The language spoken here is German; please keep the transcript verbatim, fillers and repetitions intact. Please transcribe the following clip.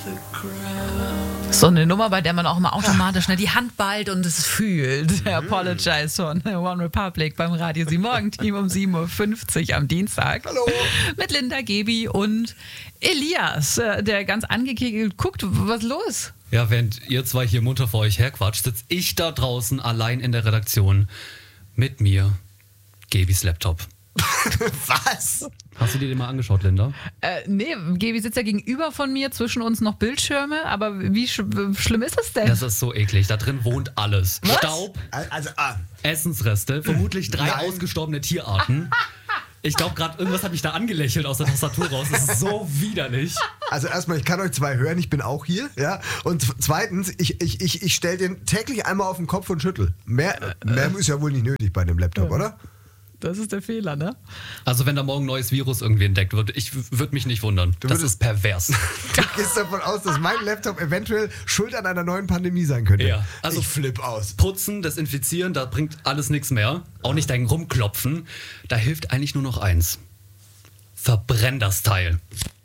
So eine Nummer, bei der man auch immer automatisch ne, die Hand ballt und es fühlt. Mm. Apologize von One Republic beim Radio sieben Morgenteam um sieben Uhr fünfzig am Dienstag. Hallo. Mit Linda, Gebi und Elias, der ganz angekekelt guckt, was ist los? Ja, während ihr zwei hier munter vor euch herquatscht, sitze ich da draußen allein in der Redaktion. Mit mir Gebis Laptop. Was? Hast du dir den mal angeschaut, Linda? Äh, nee, Gebi sitzt ja gegenüber von mir, zwischen uns noch Bildschirme, aber wie sch- schlimm ist das denn? Das ist so eklig. Da drin wohnt alles. Was? Staub, Also, ah. Essensreste, vermutlich drei Nein. ausgestorbene Tierarten. Ich glaube gerade, irgendwas hat mich da angelächelt aus der Tastatur raus. Das ist so widerlich. Also erstmal, ich kann euch zwei hören, ich bin auch hier, ja. Und zweitens, ich, ich, ich, ich stelle den täglich einmal auf den Kopf und schüttel. Mehr, mehr ist ja wohl nicht nötig bei dem Laptop, oder? Das ist der Fehler, ne? Also wenn da morgen ein neues Virus irgendwie entdeckt wird, ich würde mich nicht wundern. Du Das würdest- ist pervers. Du gehst davon aus, dass mein Laptop eventuell schuld an einer neuen Pandemie sein könnte. Ja, also- ich flipp aus. Putzen, desinfizieren, da bringt alles nichts mehr. Auch nicht dein Rumklopfen. Da hilft eigentlich nur noch eins. Verbrenn das Teil.